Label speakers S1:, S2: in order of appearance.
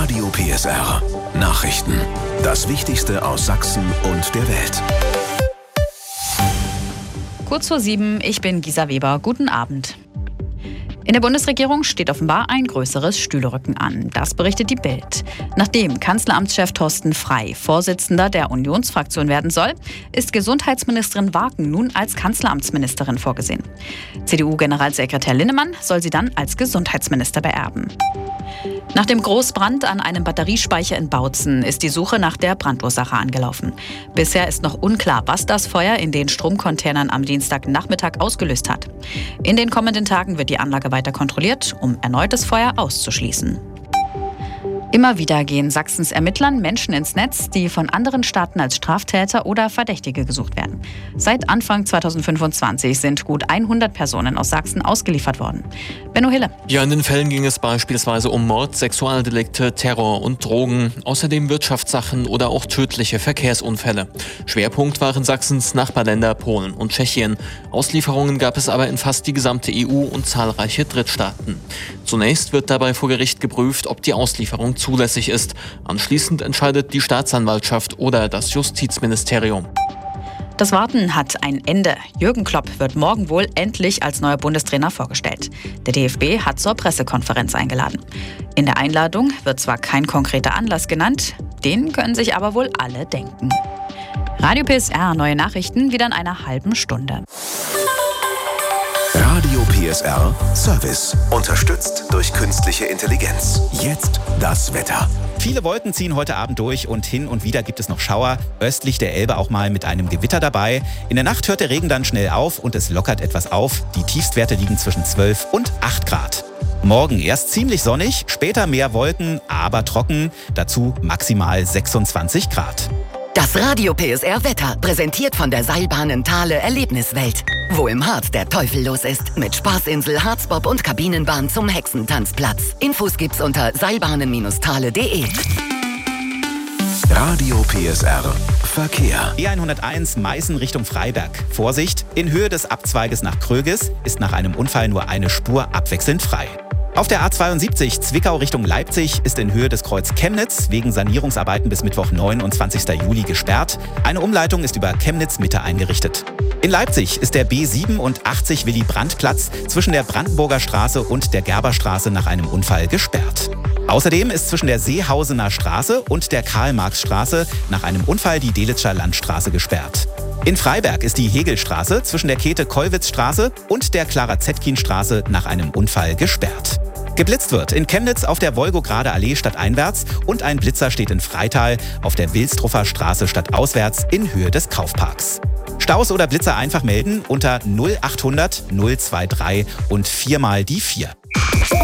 S1: Radio PSR. Nachrichten. Das Wichtigste aus Sachsen und der Welt.
S2: Kurz vor 7, ich bin Gisa Weber. Guten Abend. In der Bundesregierung steht offenbar ein größeres Stühlerücken an. Das berichtet die Bild. Nachdem Kanzleramtschef Thorsten Frey Vorsitzender der Unionsfraktion werden soll, ist Gesundheitsministerin Waken nun als Kanzleramtsministerin vorgesehen. CDU-Generalsekretär Linnemann soll sie dann als Gesundheitsminister beerben. Nach dem Großbrand an einem Batteriespeicher in Bautzen ist die Suche nach der Brandursache angelaufen. Bisher ist noch unklar, was das Feuer in den Stromcontainern am Dienstagnachmittag ausgelöst hat. In den kommenden Tagen wird die Anlage weiter kontrolliert, um erneutes Feuer auszuschließen. Immer wieder gehen Sachsens Ermittlern Menschen ins Netz, die von anderen Staaten als Straftäter oder Verdächtige gesucht werden. Seit Anfang 2025 sind gut 100 Personen aus Sachsen ausgeliefert worden. Benno Hille.
S3: Ja, in den Fällen ging es beispielsweise um Mord, Sexualdelikte, Terror und Drogen, außerdem Wirtschaftssachen oder auch tödliche Verkehrsunfälle. Schwerpunkt waren Sachsens Nachbarländer Polen und Tschechien. Auslieferungen gab es aber in fast die gesamte EU und zahlreiche Drittstaaten. Zunächst wird dabei vor Gericht geprüft, ob die Auslieferung zulässig ist. Anschließend entscheidet die Staatsanwaltschaft oder das Justizministerium.
S2: Das Warten hat ein Ende. Jürgen Klopp wird morgen wohl endlich als neuer Bundestrainer vorgestellt. Der DFB hat zur Pressekonferenz eingeladen. In der Einladung wird zwar kein konkreter Anlass genannt, den können sich aber wohl alle denken. Radio PSR, neue Nachrichten wieder in einer halben Stunde.
S1: Radio PSR Service. Unterstützt durch künstliche Intelligenz. Jetzt das Wetter.
S4: Viele Wolken ziehen heute Abend durch und hin und wieder gibt es noch Schauer. Östlich der Elbe auch mal mit einem Gewitter dabei. In der Nacht hört der Regen dann schnell auf und es lockert etwas auf. Die Tiefstwerte liegen zwischen 12 und 8 Grad. Morgen erst ziemlich sonnig, später mehr Wolken, aber trocken. Dazu maximal 26 Grad.
S5: Das Radio PSR Wetter, präsentiert von der Seilbahnen Thale Erlebniswelt. Wo im Harz der Teufel los ist. Mit Spaßinsel, Harzbob und Kabinenbahn zum Hexentanzplatz. Infos gibt's unter seilbahnen-thale.de.
S1: Radio PSR Verkehr.
S4: E101 Meißen Richtung Freiberg. Vorsicht, in Höhe des Abzweiges nach Kröges ist nach einem Unfall nur eine Spur abwechselnd frei. Auf der A72 Zwickau Richtung Leipzig ist in Höhe des Kreuz Chemnitz wegen Sanierungsarbeiten bis Mittwoch 29. Juli gesperrt. Eine Umleitung ist über Chemnitz Mitte eingerichtet. In Leipzig ist der B87 Willy-Brandt-Platz zwischen der Brandenburger Straße und der Gerberstraße nach einem Unfall gesperrt. Außerdem ist zwischen der Seehausener Straße und der Karl-Marx-Straße nach einem Unfall die Delitzscher Landstraße gesperrt. In Freiberg ist die Hegelstraße zwischen der Käthe-Kollwitz-Straße und der Clara-Zetkin-Straße nach einem Unfall gesperrt. Geblitzt wird in Chemnitz auf der Wolgograde Allee stadteinwärts und ein Blitzer steht in Freital auf der Wilstruffer Straße stadtauswärts in Höhe des Kaufparks. Staus oder Blitzer einfach melden unter 0800 023 und 4 mal die 4.